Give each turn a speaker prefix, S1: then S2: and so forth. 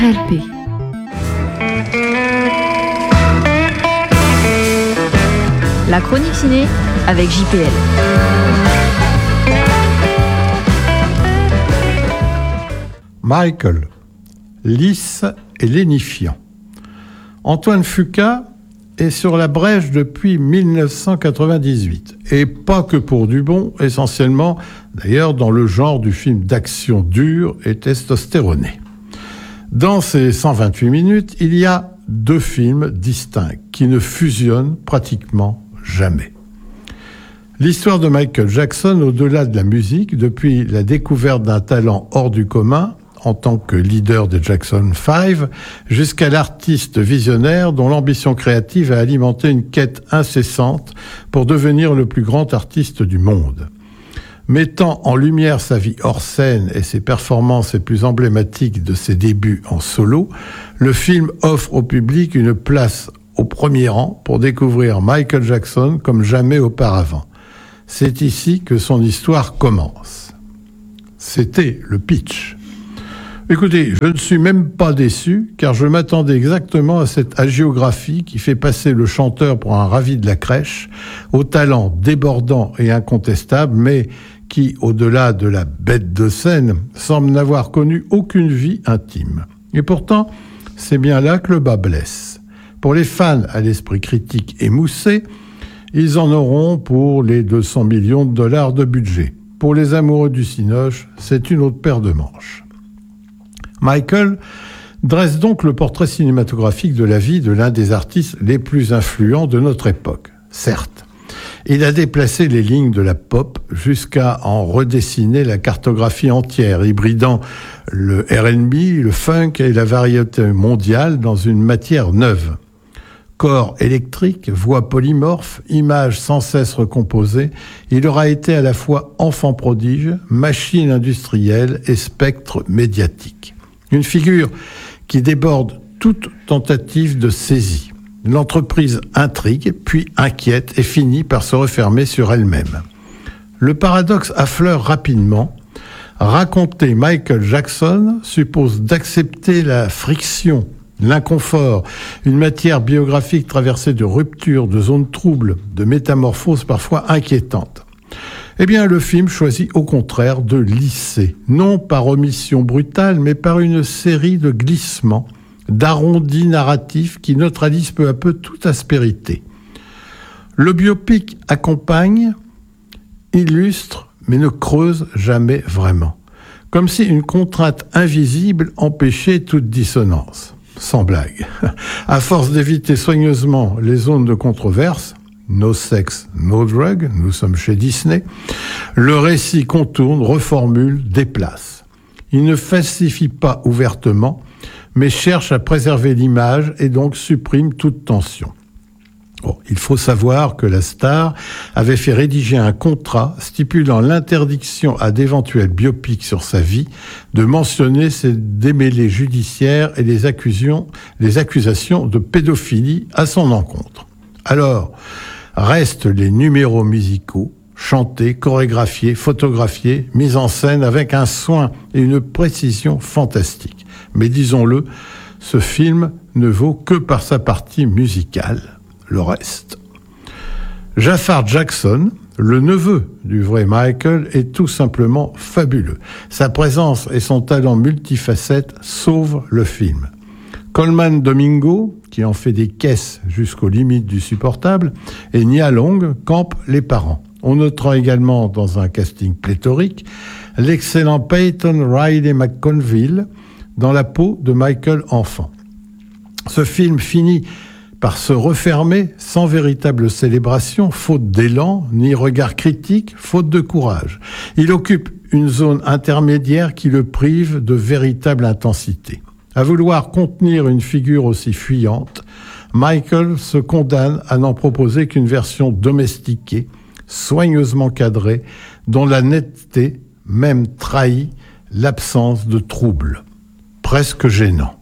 S1: RP. La chronique ciné avec JPL.
S2: Michael, lisse et lénifiant. Antoine Fuqua est sur la brèche depuis 1998. Et pas que pour du bon, essentiellement d'ailleurs dans le genre du film d'action dur et testostéroné. Dans ces 128 minutes, il y a deux films distincts qui ne fusionnent pratiquement jamais. L'histoire de Michael Jackson au-delà de la musique, depuis la découverte d'un talent hors du commun, en tant que leader des Jackson 5, jusqu'à l'artiste visionnaire dont l'ambition créative a alimenté une quête incessante pour devenir le plus grand artiste du monde. Mettant en lumière sa vie hors scène et ses performances les plus emblématiques de ses débuts en solo, le film offre au public une place au premier rang pour découvrir Michael Jackson comme jamais auparavant. C'est ici que son histoire commence. C'était le pitch. Écoutez, je ne suis même pas déçu, car je m'attendais exactement à cette hagiographie qui fait passer le chanteur pour un ravi de la crèche, au talent débordant et incontestable, mais qui, au-delà de la bête de scène, semble n'avoir connu aucune vie intime. Et pourtant, c'est bien là que le bas blesse. Pour les fans à l'esprit critique émoussé, ils en auront pour les 200 millions de dollars de budget. Pour les amoureux du cinoche, c'est une autre paire de manches. Michael dresse donc le portrait cinématographique de la vie de l'un des artistes les plus influents de notre époque. Certes, il a déplacé les lignes de la pop jusqu'à en redessiner la cartographie entière, hybridant le R&B, le funk et la variété mondiale dans une matière neuve. Corps électrique, voix polymorphe, images sans cesse recomposées, il aura été à la fois enfant prodige, machine industrielle et spectre médiatique. Une figure qui déborde toute tentative de saisie. L'entreprise intrigue, puis inquiète et finit par se refermer sur elle-même. Le paradoxe affleure rapidement. Raconter Michael Jackson suppose d'accepter la friction, l'inconfort, une matière biographique traversée de ruptures, de zones troubles, de métamorphoses parfois inquiétantes. Eh bien, le film choisit au contraire de lisser, non par omission brutale, mais par une série de glissements, d'arrondis narratifs qui neutralisent peu à peu toute aspérité. Le biopic accompagne, illustre, mais ne creuse jamais vraiment. Comme si une contrainte invisible empêchait toute dissonance. Sans blague. À force d'éviter soigneusement les zones de controverse, no sex, no drug, nous sommes chez Disney, le récit contourne, reformule, déplace. Il ne falsifie pas ouvertement, mais cherche à préserver l'image et donc supprime toute tension. Bon, il faut savoir que la star avait fait rédiger un contrat stipulant l'interdiction à d'éventuels biopics sur sa vie de mentionner ses démêlés judiciaires et les accusations de pédophilie à son encontre. Alors, restent les numéros musicaux, chantés, chorégraphiés, photographiés, mis en scène avec un soin et une précision fantastiques. Mais disons-le, ce film ne vaut que par sa partie musicale. Le reste. Jafar Jackson, le neveu du vrai Michael, est tout simplement fabuleux. Sa présence et son talent multifacette sauvent le film. Coleman Domingo, qui en fait des caisses jusqu'aux limites du supportable, et Nia Long campent les parents. On notera également dans un casting pléthorique l'excellent Peyton Riley McConville dans la peau de Michael enfant. Ce film finit par se refermer sans véritable célébration, faute d'élan, ni regard critique, faute de courage. Il occupe une zone intermédiaire qui le prive de véritable intensité. À vouloir contenir une figure aussi fuyante, Michael se condamne à n'en proposer qu'une version domestiquée, soigneusement cadrée, dont la netteté même trahit l'absence de trouble. Presque gênant.